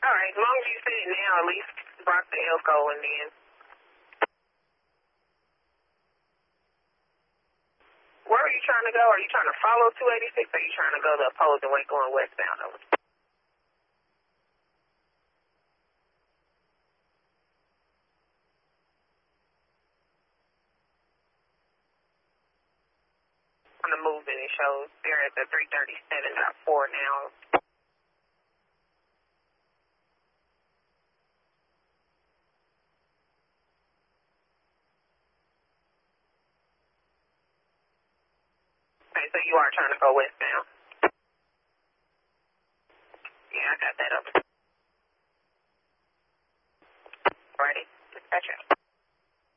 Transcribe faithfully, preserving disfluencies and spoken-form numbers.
All right, as long as you say it now, at least block the Elko and then. Where are you trying to go? Are you trying to follow two eighty-six or are you trying to go the opposing way going westbound? Over? On the movement, it shows they're at the three thirty-seven point four now. Okay, so you are trying to go westbound. Yeah, I got that up. Ready? Gotcha.